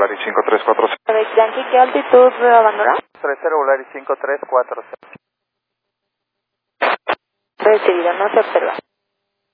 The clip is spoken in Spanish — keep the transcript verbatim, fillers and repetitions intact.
Volaris cinco tres cuatro cero. Yankee, ¿qué altitud abandona? tres cero Volaris cinco tres cuatro cero. Recibido, no se observa.